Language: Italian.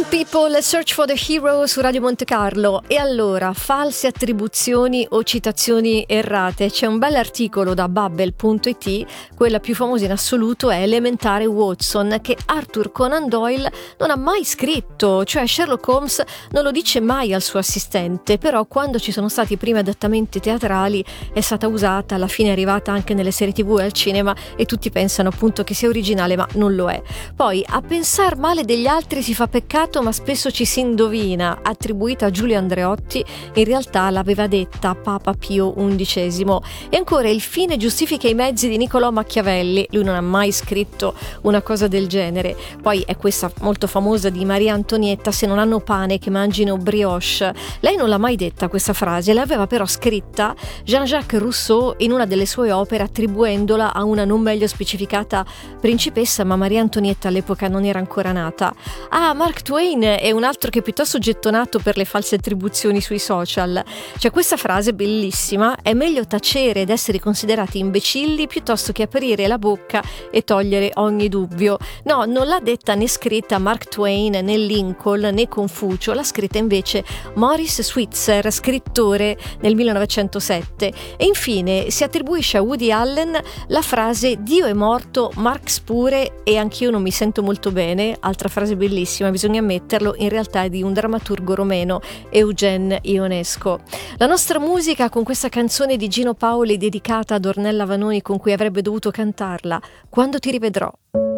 People, Search for the Hero su Radio Monte Carlo. E allora, false attribuzioni o citazioni errate. C'è un bell'articolo da Babbel.it, quella più famosa in assoluto è Elementare Watson, che Arthur Conan Doyle non ha mai scritto, cioè Sherlock Holmes non lo dice mai al suo assistente, però quando ci sono stati i primi adattamenti teatrali è stata usata, alla fine è arrivata anche nelle serie TV e al cinema e tutti pensano appunto che sia originale, ma non lo è. Poi, a pensar male degli altri si fa peccato, ma spesso ci si indovina, attribuita a Giulio Andreotti, in realtà l'aveva detta Papa Pio XI. E ancora, il fine giustifica i mezzi di Niccolò Machiavelli, lui non ha mai scritto una cosa del genere. Poi è questa molto famosa di Maria Antonietta, se non hanno pane che mangino brioche. Lei non l'ha mai detta questa frase, l'aveva però scritta Jean-Jacques Rousseau in una delle sue opere, attribuendola a una non meglio specificata principessa, ma Maria Antonietta all'epoca non era ancora nata. Mark Twain è un altro che è piuttosto gettonato per le false attribuzioni sui social. C'è questa frase bellissima: è meglio tacere ed essere considerati imbecilli piuttosto che aprire la bocca e togliere ogni dubbio. No, non l'ha detta né scritta Mark Twain né Lincoln né Confucio, l'ha scritta invece Maurice Switzer, scrittore, nel 1907. E infine si attribuisce a Woody Allen la frase Dio è morto, Marx pure e anch'io non mi sento molto bene, altra frase bellissima, bisogna ammetterlo, in realtà è di un drammaturgo romeno, Eugene Ionesco. La nostra musica con questa canzone di Gino Paoli dedicata ad Ornella Vanoni, con cui avrebbe dovuto cantarla, Quando ti rivedrò.